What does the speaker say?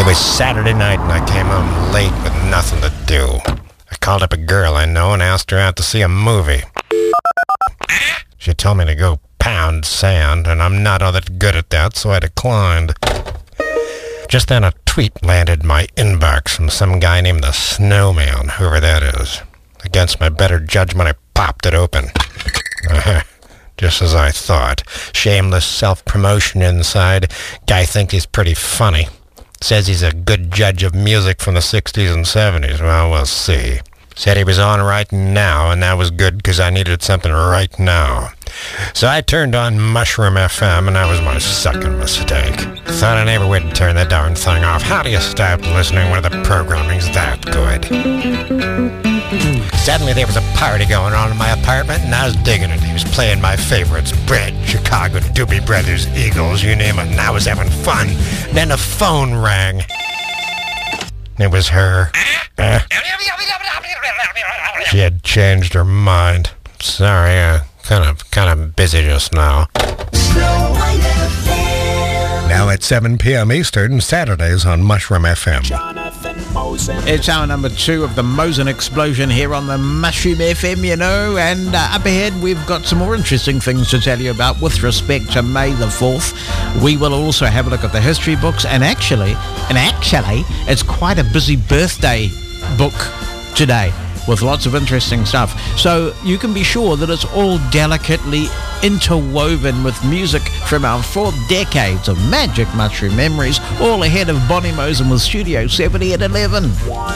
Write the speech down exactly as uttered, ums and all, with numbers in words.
was Saturday night and I came home late with nothing to do. I called up a girl I know and asked her out to see a movie. She told me to go pound sand, and I'm not all that good at that, so I declined. Just then a tweet landed in my inbox from some guy named the Snowman, whoever that is. Against my better judgment, I popped it open. Uh-huh. Just as I thought. Shameless self-promotion inside. Guy thinks he's pretty funny. Says he's a good judge of music from the sixties and seventies. Well, we'll see. Said he was on right now, and that was good because I needed something right now. So I turned on Mushroom F M, and that was my second mistake. Thought I never would turn the darn thing off. How do you stop listening when the programming's that good? Suddenly there was a party going on in my apartment, and I was digging it. He was playing my favorites. Bread, Chicago, Doobie Brothers, Eagles, you name it, and I was having fun. Then the phone rang. It was her. Uh, she had changed her mind. Sorry, uh, kind of, kind of busy just now. Now at seven p.m. Eastern, Saturdays on Mushroom F M. It's hour number two of the Mosen Explosion here on the Mushroom F M, you know, and uh, up ahead we've got some more interesting things to tell you about with respect to May the fourth. We will also have a look at the history books, and actually, and actually, it's quite a busy birthday book today with lots of interesting stuff. So you can be sure that it's all delicately interwoven with music from our four decades of magic mushroom memories, all ahead of Bonnie Mosen with Studio seventy at eleven.